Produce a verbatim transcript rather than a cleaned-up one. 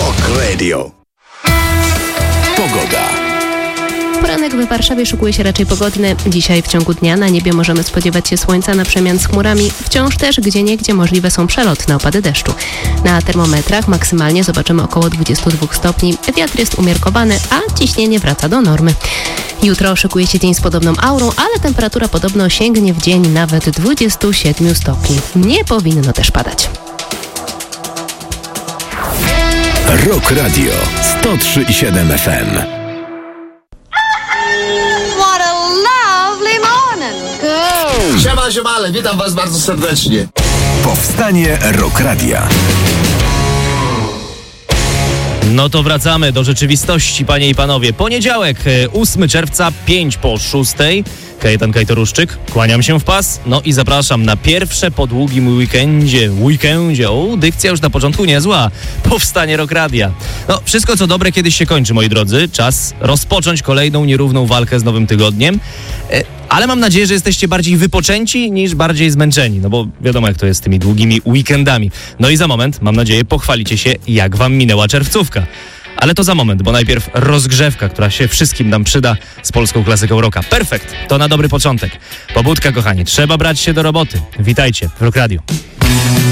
Rock Radio. Pogoda. Poranek w Warszawie szykuje się raczej pogodny. Dzisiaj w ciągu dnia na niebie możemy spodziewać się słońca na przemian z chmurami. Wciąż też gdzieniegdzie możliwe są przelotne opady deszczu. Na termometrach maksymalnie zobaczymy około dwadzieścia dwa stopni. Wiatr jest umiarkowany, a ciśnienie wraca do normy. Jutro szykuje się dzień z podobną aurą, ale temperatura podobno sięgnie w dzień nawet dwadzieścia siedem stopni. Nie powinno też padać. Rock Radio sto trzy i siedem F M. Siema, siemale, witam was bardzo serdecznie. Powstanie Rock Radia. No to wracamy do rzeczywistości, panie i panowie. Poniedziałek, ósmego czerwca, pięć po szóstej. Kajetan Kajtoruszczyk, kłaniam się w pas. No i zapraszam na pierwsze po długim weekendzie. Weekendzie, o, dykcja już na początku niezła. Powstanie Rock Radia. No, wszystko co dobre kiedyś się kończy, moi drodzy. Czas rozpocząć kolejną nierówną walkę z nowym tygodniem. E, ale mam nadzieję, że jesteście bardziej wypoczęci niż bardziej zmęczeni. No bo wiadomo, jak to jest z tymi długimi weekendami. No i za moment, mam nadzieję, pochwalicie się, jak wam minęła czerwcówka. Ale to za moment, bo najpierw rozgrzewka, która się wszystkim nam przyda z polską klasyką rocka. Perfekt, to na dobry początek. Pobudka, kochani, trzeba brać się do roboty. Witajcie w Rock Radio.